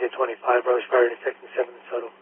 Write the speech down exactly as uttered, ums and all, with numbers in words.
to twenty-five, Rose Fire, intersecting seven in total.